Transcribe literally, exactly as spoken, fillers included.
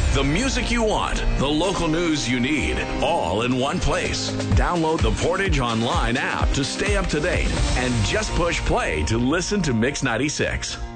The music you want, the local news you need, all in one place. Download the Portage Online app to stay up to date and just push play to listen to Mix ninety-six.